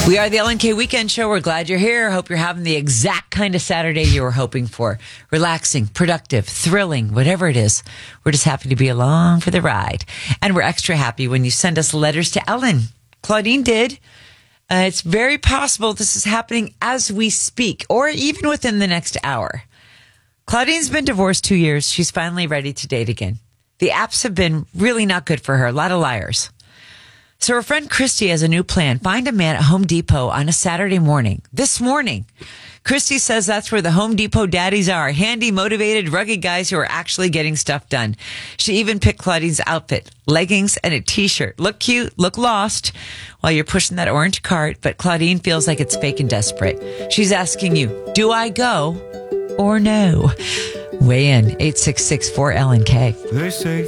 We are the LNK Weekend Show. We're glad you're here. Hope you're having the exact kind of Saturday you were hoping for. Relaxing, productive, thrilling, whatever it is. We're just happy to be along for the ride. And we're extra happy when you send us letters to Ellen. Claudine did. It's very possible this is happening as we speak, or even within the next hour. Claudine's been divorced 2 years. She's finally ready to date again. The apps have been really not good for her. A lot of liars. So her friend Christy has a new plan. Find a man at Home Depot on a Saturday morning. This morning. Christy says that's where the Home Depot daddies are. Handy, motivated, rugged guys who are actually getting stuff done. She even picked Claudine's outfit. Leggings and a t-shirt. Look cute, look lost while you're pushing that orange cart. But Claudine feels like it's fake and desperate. She's asking you, do I go or no? Weigh in. 866-4LNK. They say